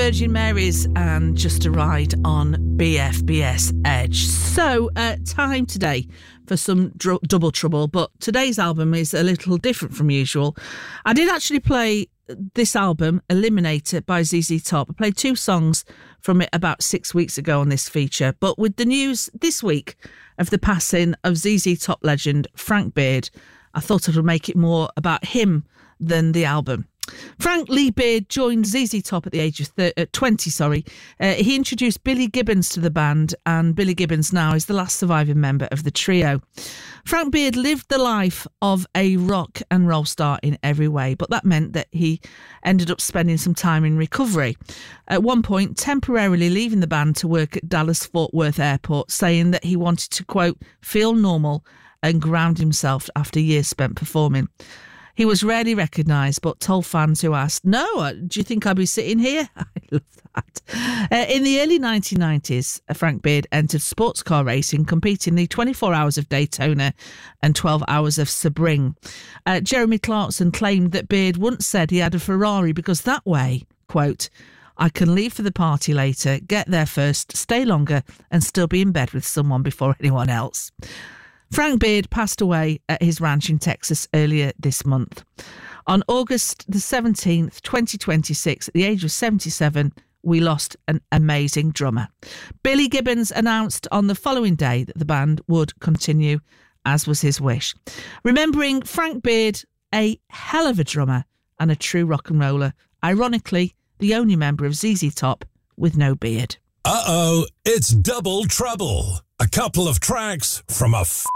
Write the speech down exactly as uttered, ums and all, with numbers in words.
Virgin Mary's and Just a Ride on B F B S Edge. So, uh, time today for some dr- double trouble, but today's album is a little different from usual. I did actually play this album, Eliminator by Z Z Top. I played two songs from it about six weeks ago on this feature, but with the news this week of the passing of Z Z Top legend Frank Beard, I thought I would make it more about him than the album. Frank Lee Beard joined Z Z Top at the age of thirty, uh, twenty. Sorry, uh, he introduced Billy Gibbons to the band, and Billy Gibbons now is the last surviving member of the trio. Frank Beard lived the life of a rock and roll star in every way, but that meant that he ended up spending some time in recovery. At one point, temporarily leaving the band to work at Dallas-Fort Worth Airport, saying that he wanted to, quote, feel normal and ground himself after years spent performing. He was rarely recognised, but told fans who asked, no, do you think I'd be sitting here? I love that. Uh, in the early nineteen nineties, Frank Beard entered sports car racing, competing in the twenty-four hours of Daytona and twelve hours of Sebring. Uh, Jeremy Clarkson claimed that Beard once said he had a Ferrari because that way, quote, I can leave for the party later, get there first, stay longer, and still be in bed with someone before anyone else. Frank Beard passed away at his ranch in Texas earlier this month. On August the seventeenth, twenty twenty-six, at the age of seventy-seven, we lost an amazing drummer. Billy Gibbons announced on the following day that the band would continue, as was his wish. Remembering Frank Beard, a hell of a drummer and a true rock and roller, ironically, the only member of Z Z Top with no beard. Uh-oh, it's double trouble. A couple of tracks from a f-